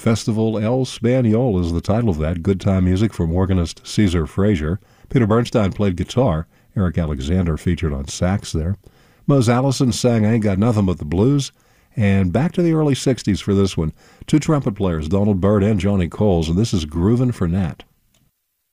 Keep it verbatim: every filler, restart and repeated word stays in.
Festival El Spaniol is the title of that. Good time music from organist Caesar Frazier. Peter Bernstein played guitar. Eric Alexander featured on sax there. Mose Allison sang I Ain't Got Nothing But the Blues. And back to the early sixties for this one. Two trumpet players, Donald Byrd and Johnny Coles, and this is Groovin' for Nat.